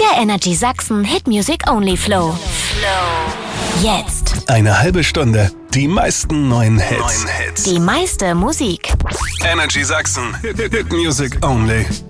Der Energy Sachsen Hit Music Only Flow. Jetzt. Eine halbe Stunde. Die meisten neuen Hits. Die meiste Musik. Energy Sachsen Hit Music Only.